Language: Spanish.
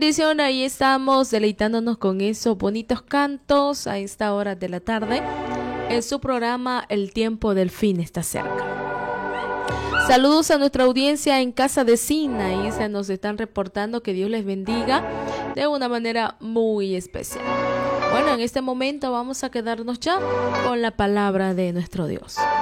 Bendición, ahí estamos deleitándonos con esos bonitos cantos a esta hora de la tarde en su programa El tiempo del fin está cerca. Saludos a nuestra audiencia en Casa de Sina y se nos están reportando que Dios les bendiga de una manera muy especial. Bueno, en este momento vamos a quedarnos ya con la palabra de nuestro Dios.